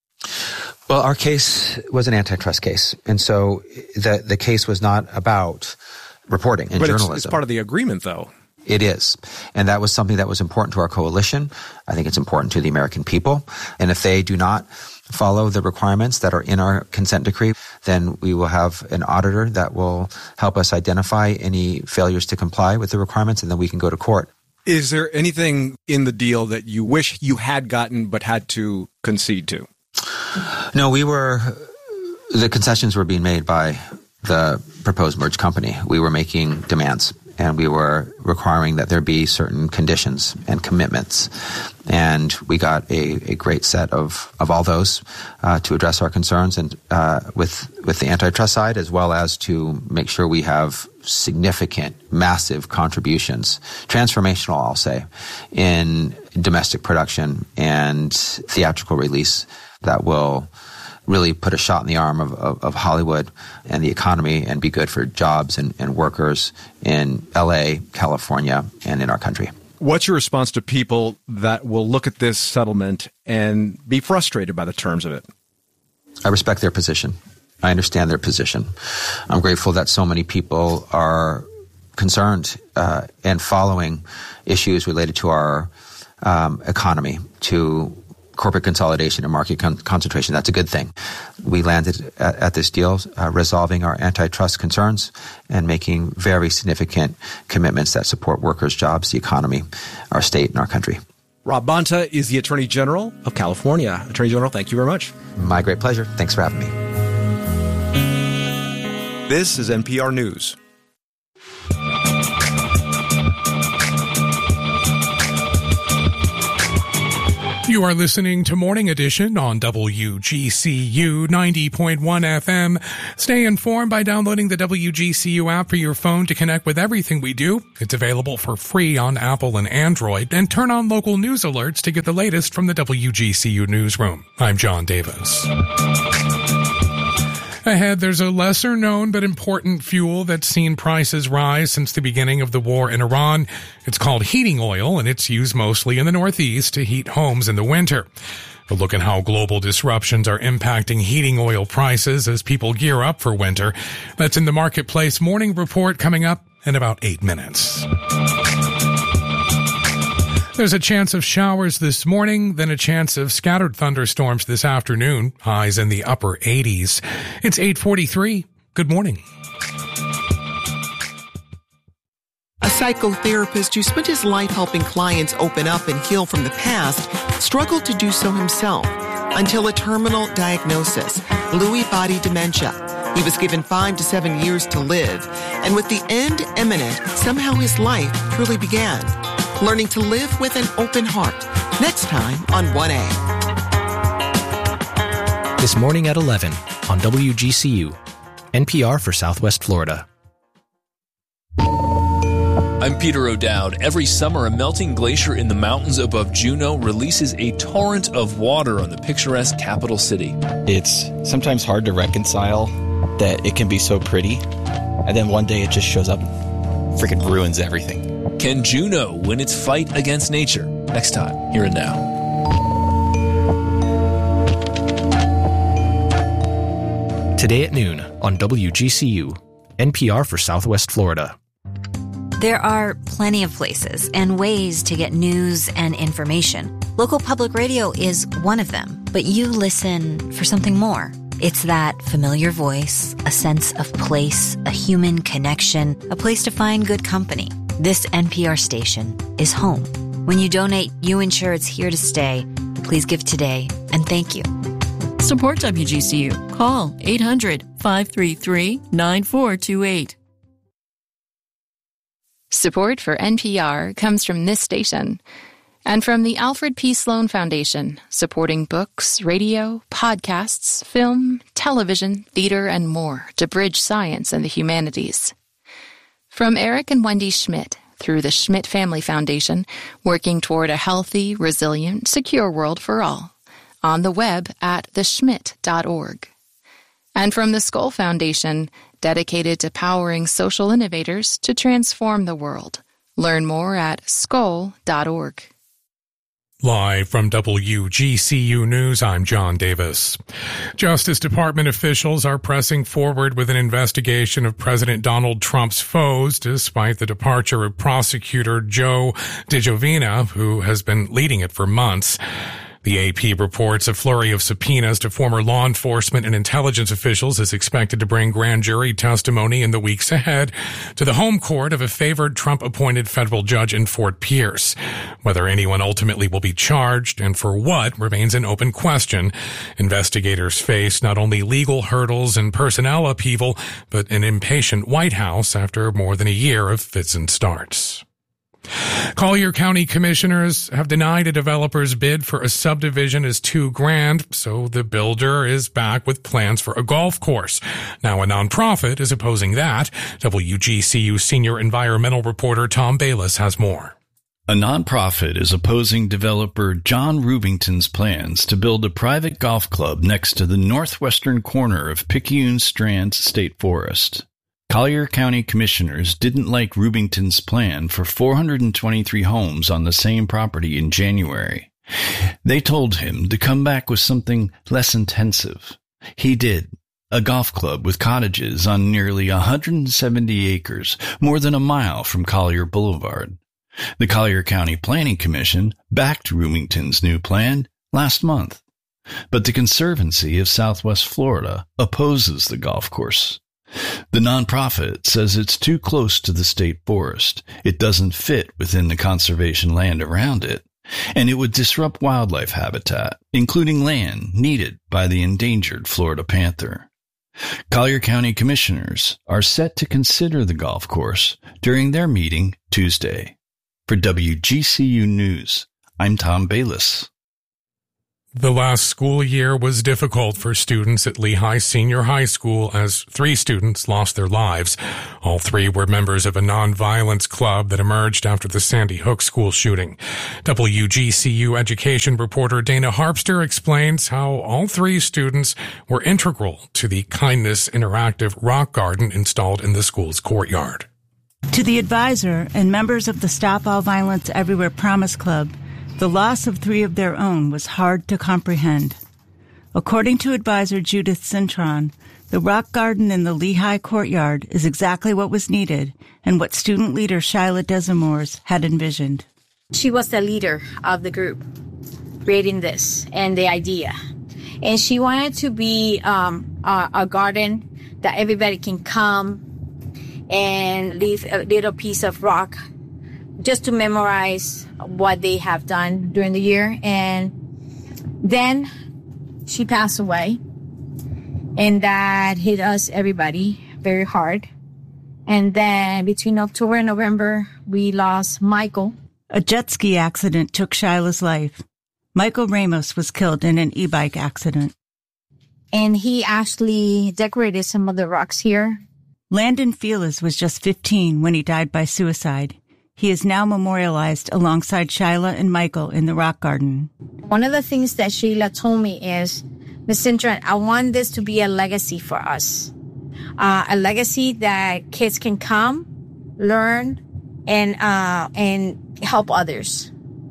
Speaker 18: Well, our case was an antitrust case, and so the the case was not about reporting and
Speaker 16: but
Speaker 18: journalism.
Speaker 16: It's, it's part of the agreement, though.
Speaker 18: It is. And that was something that was important to our coalition. I think it's important to the American people. And if they do not follow the requirements that are in our consent decree, then we will have an auditor that will help us identify any failures to comply with the requirements, and then we can go to court.
Speaker 16: Is there anything in the deal that you wish you had gotten but had to concede to?
Speaker 18: No, we were – the concessions were being made by the proposed merged company. We were making demands, and we were requiring that there be certain conditions and commitments. And we got a, a great set of, of all those uh, to address our concerns and uh, with with the antitrust side, as well as to make sure we have significant, massive contributions, transformational, I'll say, in domestic production and theatrical release that will really put a shot in the arm of, of, of Hollywood and the economy and be good for jobs and, and workers in L A, California, and in our country.
Speaker 16: What's your response to people that will look at this settlement and be frustrated by the terms of it?
Speaker 18: I respect their position. I understand their position. I'm grateful that so many people are concerned uh, and following issues related to our um, economy, to corporate consolidation and market con- concentration. That's a good thing. We landed at, at this deal uh, resolving our antitrust concerns and making very significant commitments that support workers, jobs, the economy, our state, and our country.
Speaker 16: Rob Bonta is the Attorney General of California. Attorney General, thank you very much.
Speaker 18: My great pleasure. Thanks for having me.
Speaker 16: This is N P R News.
Speaker 4: You are listening to Morning Edition on W G C U ninety point one F M. Stay informed by downloading the W G C U app for your phone to connect with everything we do. It's available for free on Apple and Android. And turn on local news alerts to get the latest from the W G C U newsroom. I'm John Davis. Ahead, there's a lesser-known but important fuel that's seen prices rise since the beginning of the war in Iran. It's called heating oil, and it's used mostly in the Northeast to heat homes in the winter. A look at how global disruptions are impacting heating oil prices as people gear up for winter. That's in the Marketplace Morning Report coming up in about eight minutes. There's a chance of showers this morning, then a chance of scattered thunderstorms this afternoon, highs in the upper eighties. It's eight forty-three. Good morning.
Speaker 17: A psychotherapist who spent his life helping clients open up and heal from the past struggled to do so himself until a terminal diagnosis, Lewy body dementia. He was given five to seven years to live, and with the end imminent, somehow his life truly began. Learning to live with an open heart. Next time on one A.
Speaker 1: This morning at eleven on W G C U, N P R for Southwest Florida.
Speaker 19: I'm Peter O'Dowd. Every summer, a melting glacier in the mountains above Juneau releases a torrent of water on the picturesque capital city.
Speaker 20: It's sometimes hard to reconcile that it can be so pretty, and then one day it just shows up and freaking ruins everything.
Speaker 19: Can Juneau win its fight against nature? Next time, here and now.
Speaker 1: Today at noon on W G C U, N P R for Southwest Florida.
Speaker 10: There are plenty of places and ways to get news and information. Local public radio is one of them, but you listen for something more. It's that familiar voice, a sense of place, a human connection, a place to find good company. This N P R station is home. When you donate, you ensure it's here to stay. Please give today, and thank you.
Speaker 22: Support W G C U. Call eight hundred, five three three, nine four two eight.
Speaker 23: Support for N P R comes from this station and from the Alfred P. Sloan Foundation, supporting books, radio, podcasts, film, television, theater, and more to bridge science and the humanities. From Eric and Wendy Schmidt through the Schmidt Family Foundation, working toward a healthy, resilient, secure world for all. On the web at the schmidt dot org. And from the Skoll Foundation, dedicated to powering social innovators to transform the world. Learn more at skoll dot org.
Speaker 4: Live from W G C U News, I'm John Davis. Justice Department officials are pressing forward with an investigation of President Donald Trump's foes, despite the departure of prosecutor Joe DiGiovanna, who has been leading it for months. The A P reports a flurry of subpoenas to former law enforcement and intelligence officials is expected to bring grand jury testimony in the weeks ahead to the home court of a favored Trump-appointed federal judge in Fort Pierce. Whether anyone ultimately will be charged and for what remains an open question. Investigators face not only legal hurdles and personnel upheaval, but an impatient White House after more than a year of fits and starts. Collier County commissioners have denied a developer's bid for a subdivision as too grand, so the builder is back with plans for a golf course. Now a nonprofit is opposing that. W G C U senior environmental reporter Tom Bayless has more.
Speaker 2: A nonprofit is opposing developer John Rubington's plans to build a private golf club next to the northwestern corner of Picayune Strand State Forest. Collier County commissioners didn't like Rubington's plan for four hundred twenty-three homes on the same property in January. They told him to come back with something less intensive. He did. A golf club with cottages on nearly one hundred seventy acres, more than a mile from Collier Boulevard. The Collier County Planning Commission backed Rubington's new plan last month, but the Conservancy of Southwest Florida opposes the golf course. The nonprofit says it's too close to the state forest, it doesn't fit within the conservation land around it, and it would disrupt wildlife habitat, including land needed by the endangered Florida panther. Collier County commissioners are set to consider the golf course during their meeting Tuesday. For W G C U News, I'm Tom Bayless.
Speaker 4: The last school year was difficult for students at Lehigh Senior High School as three students lost their lives. All three were members of a nonviolence club that emerged after the Sandy Hook school shooting. W G C U education reporter Dana Harpster explains how all three students were integral to the Kindness Interactive rock garden installed in the school's courtyard.
Speaker 3: To the advisor and members of the Stop All Violence Everywhere Promise Club, the loss of three of their own was hard to comprehend. According to advisor Judith Cintron, the rock garden in the Lehigh courtyard is exactly what was needed and what student leader Shyla Desamores had envisioned.
Speaker 5: She was the leader of the group, creating this and the idea. And she wanted to be um, a, a garden that everybody can come and leave a little piece of rock just to memorize what they have done during the year. And then she passed away, and that hit us, everybody, very hard. And then between October and November, we lost Michael.
Speaker 3: A jet ski accident took Shyla's life. Michael Ramos was killed in an e-bike accident.
Speaker 5: And he actually decorated some of the rocks here.
Speaker 3: Landon Feliz was just fifteen when he died by suicide. He is now memorialized alongside Shyla and Michael in the rock garden.
Speaker 5: One of the things that Sheila told me is, Miz Cintron, I want this to be a legacy for us. Uh, a legacy that kids can come, learn, and uh, and help others.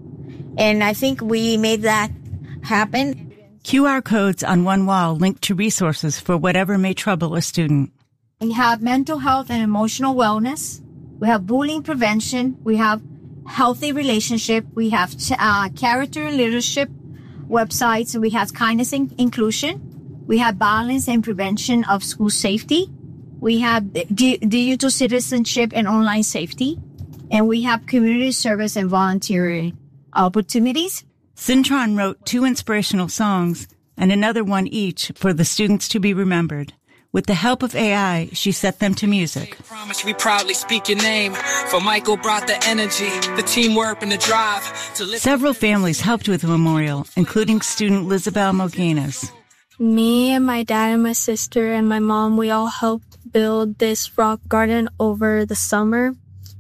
Speaker 5: And I think we made that happen.
Speaker 3: Q R codes on one wall link to resources for whatever may trouble a student.
Speaker 5: We have mental health and emotional wellness. We have bullying prevention. We have healthy relationship. We have uh, character and leadership websites. We have kindness and inclusion. We have balance and prevention of school safety. We have d- digital citizenship and online safety. And we have community service and volunteering opportunities.
Speaker 3: Cintron wrote two inspirational songs and another one each for the students to be remembered. With the help of A I, she set them to music.
Speaker 21: Promise we proudly speak your name. For Michael brought the energy, the teamwork and the drive. To
Speaker 3: Several families helped with the memorial, including student Lizabelle Moganis.
Speaker 25: Me and my dad and my sister and my mom, we all helped build this rock garden over the summer.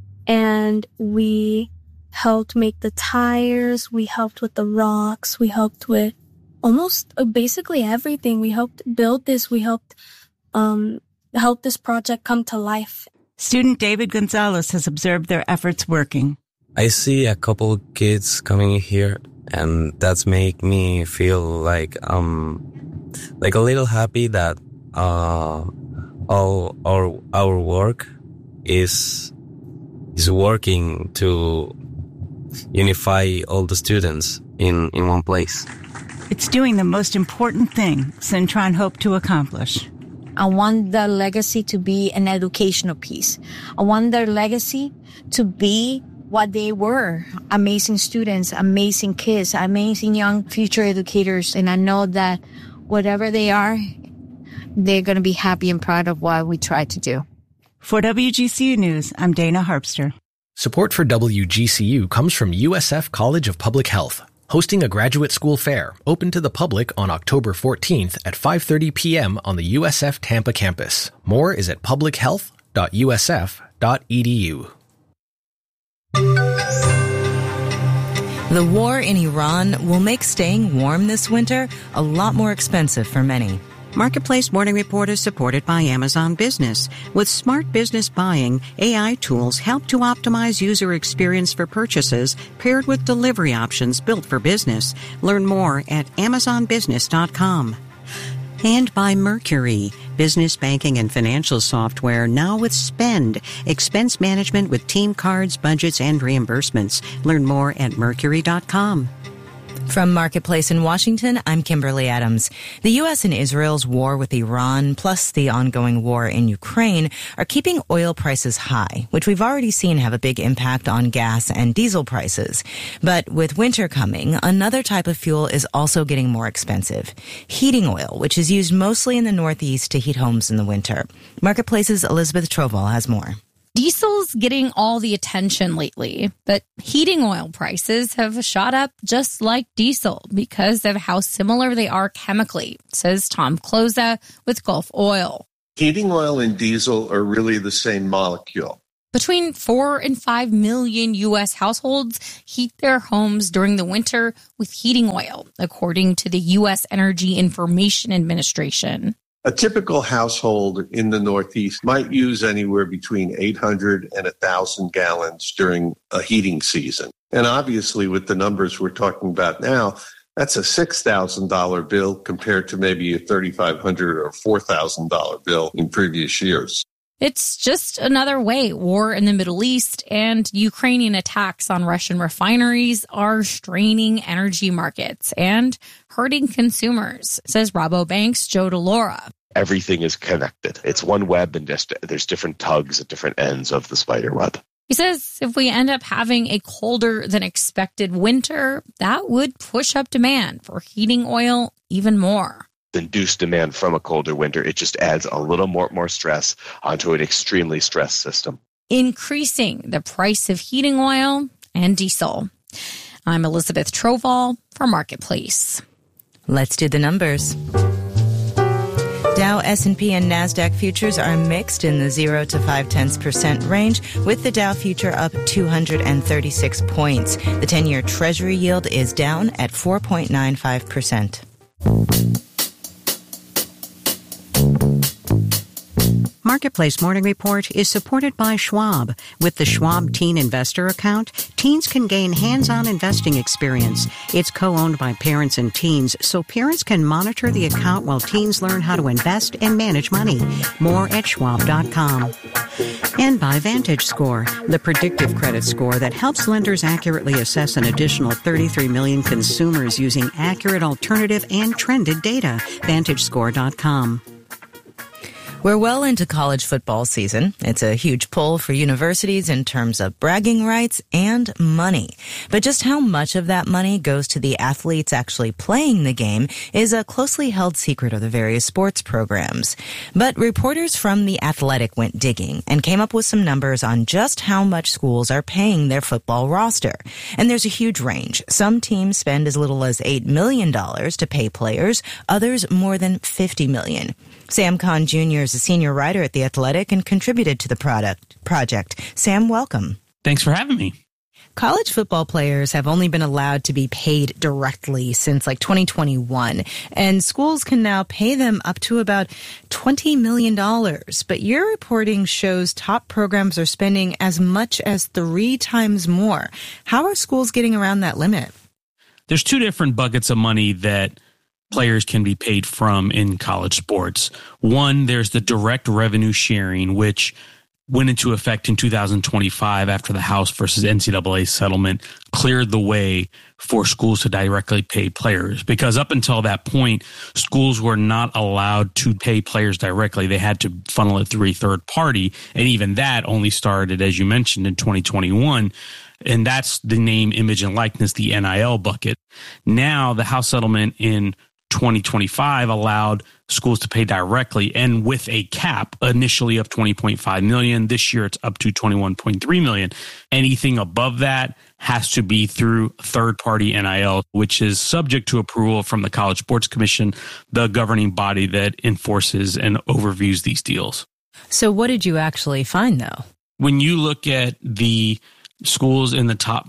Speaker 25: And we helped make the tires. We helped with the rocks. We helped with almost uh, basically everything. We helped build this. We helped Um, help this project come to life.
Speaker 3: Student David Gonzalez has observed their efforts working.
Speaker 26: I see a couple kids coming here, and that's make me feel like um like a little happy that uh all our our work is is working to unify all the students in in one place.
Speaker 3: It's doing the most important thing Cintron hoped to accomplish.
Speaker 5: I want the legacy to be an educational piece. I want their legacy to be what they were. Amazing students, amazing kids, amazing young future educators. And I know that whatever they are, they're going to be happy and proud of what we tried to do.
Speaker 3: For W G C U News, I'm Dana Harpster.
Speaker 1: Support for W G C U comes from U S F College of Public Health, hosting a graduate school fair open to the public on October fourteenth at five thirty p.m. on the U S F Tampa campus. More is at public health dot u s f dot e d u.
Speaker 6: The war in Iran will make staying warm this winter a lot more expensive for many.
Speaker 7: Marketplace Morning Report is supported by Amazon Business. With smart business buying, A I tools help to optimize user experience for purchases paired with delivery options built for business. Learn more at amazon business dot com. And by Mercury, business banking and financial software now with Spend, expense management with team cards, budgets, and reimbursements. Learn more at mercury dot com.
Speaker 6: From Marketplace in Washington, I'm Kimberly Adams. The U S and Israel's war with Iran, plus the ongoing war in Ukraine, are keeping oil prices high, which we've already seen have a big impact on gas and diesel prices. But with winter coming, another type of fuel is also getting more expensive. Heating oil, which is used mostly in the Northeast to heat homes in the winter. Marketplace's Elizabeth Troval has more.
Speaker 8: Diesel's getting all the attention lately, but heating oil prices have shot up just like diesel because of how similar they are chemically, says Tom Cloza with Gulf Oil.
Speaker 11: Heating oil and diesel are really the same molecule.
Speaker 8: Between four and five million U S households heat their homes during the winter with heating oil, according to the U S Energy Information Administration.
Speaker 11: A typical household in the Northeast might use anywhere between eight hundred and one thousand gallons during a heating season. And obviously, with the numbers we're talking about now, that's a six thousand dollars bill compared to maybe a thirty-five hundred dollars or four thousand dollars bill in previous years.
Speaker 8: It's just another way war in the Middle East and Ukrainian attacks on Russian refineries are straining energy markets and hurting consumers, says Rabobank's Joe DeLaura.
Speaker 12: Everything is connected. It's one web and just there's different tugs at different ends of the spider web.
Speaker 8: He says if we end up having a colder than expected winter, that would push up demand for heating oil even more.
Speaker 12: Induced demand from a colder winter, it just adds a little more, more stress onto an extremely stressed system,
Speaker 8: increasing the price of heating oil and diesel. I'm Elizabeth Troval for Marketplace.
Speaker 6: Let's do the numbers. Dow, S and P, and NASDAQ futures are mixed in the zero to five tenths percent range, with the Dow future up two hundred thirty-six points. The ten-year Treasury yield is down at four point nine five percent.
Speaker 7: Marketplace Morning Report is supported by Schwab. With the Schwab Teen Investor Account, teens can gain hands-on investing experience. It's co-owned by parents and teens, so parents can monitor the account while teens learn how to invest and manage money. More at schwab dot com. And by VantageScore, the predictive credit score that helps lenders accurately assess an additional thirty-three million consumers using accurate alternative and trended data. Vantage Score dot com.
Speaker 6: We're well into college football season. It's a huge pull for universities in terms of bragging rights and money. But just how much of that money goes to the athletes actually playing the game is a closely held secret of the various sports programs. But reporters from The Athletic went digging and came up with some numbers on just how much schools are paying their football roster. And there's a huge range. Some teams spend as little as eight million dollars to pay players, others more than fifty million dollars. Sam Kahn Junior is a senior writer at The Athletic and contributed to the product project. Sam, welcome.
Speaker 24: Thanks for having me.
Speaker 6: College football players have only been allowed to be paid directly since like twenty twenty-one, and schools can now pay them up to about twenty million dollars. But your reporting shows top programs are spending as much as three times more. How are schools getting around that limit?
Speaker 24: There's two different buckets of money that players can be paid from in college sports. One, there's the direct revenue sharing, which went into effect in two thousand twenty-five after the House versus N C double A settlement cleared the way for schools to directly pay players. Because up until that point, schools were not allowed to pay players directly. They had to funnel it through a third party. And even that only started, as you mentioned, in twenty twenty-one. And that's the name, image, and likeness, the N I L bucket. Now, the House settlement in twenty twenty-five allowed schools to pay directly and with a cap initially of twenty point five million dollars. This year it's up to twenty-one point three million dollars. Anything above that has to be through third-party N I L, which is subject to approval from the College Sports Commission, the governing body that enforces and overviews these deals.
Speaker 6: So what did you actually find, though?
Speaker 24: When you look at the schools in the top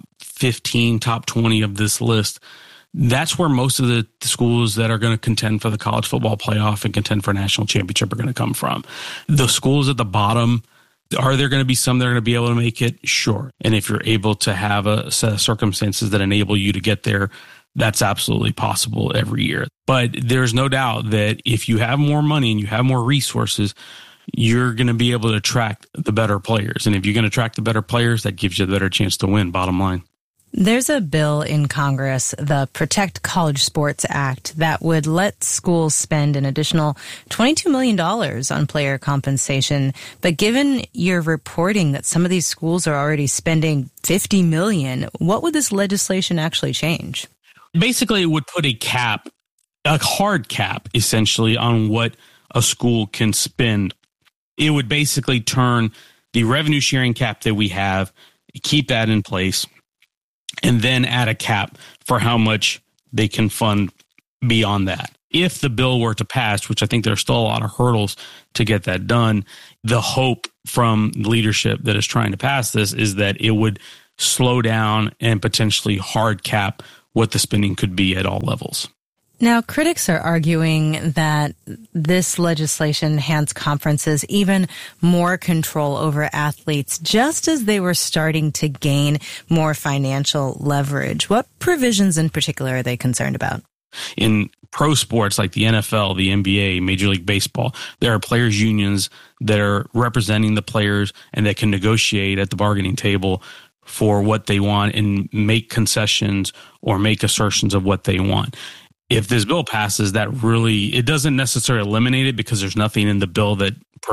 Speaker 24: fifteen, top twenty of this list, that's where most of the schools that are going to contend for the college football playoff and contend for a national championship are going to come from. The schools at the bottom, are there going to be some that are going to be able to make it? Sure. And if you're able to have a set of circumstances that enable you to get there, that's absolutely possible every year. But there's no doubt that if you have more money and you have more resources, you're going to be able to attract the better players. And if you're going to attract the better players, that gives you a better chance to win, bottom line.
Speaker 6: There's a bill in Congress, the Protect College Sports Act, that would let schools spend an additional twenty-two million dollars on player compensation. But given your reporting that some of these schools are already spending fifty million dollars, what would this legislation actually change?
Speaker 24: Basically, it would put a cap, a hard cap, essentially, on what a school can spend. It would basically turn the revenue sharing cap that we have, keep that in place, and then add a cap for how much they can fund beyond that. If the bill were to pass, which I think there's still a lot of hurdles to get that done, the hope from leadership that is trying to pass this is that it would slow down and potentially hard cap what the spending could be at all levels.
Speaker 6: Now, critics are arguing that this legislation hands conferences even more control over athletes just as they were starting to gain more financial leverage. What provisions in particular are they concerned about?
Speaker 24: In pro sports like the N F L, the N B A, Major League Baseball, there are players' unions that are representing the players and that can negotiate at the bargaining table for what they want and make concessions or make assertions of what they want. If this bill passes, that really, it doesn't necessarily eliminate it because there's nothing in the bill that